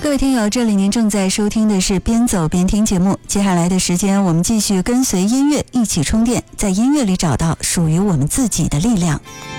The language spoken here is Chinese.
各位听友，这里您正在收听的是边走边听节目，接下来的时间我们继续跟随音乐一起充电，在音乐里找到属于我们自己的力量。